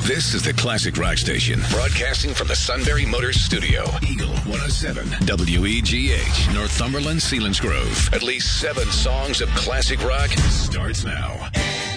This is the Classic Rock Station, broadcasting from the Sunbury Motors Studio. Eagle 107, WEGH, Northumberland, Selinsgrove. At least 7 songs of classic rock starts now.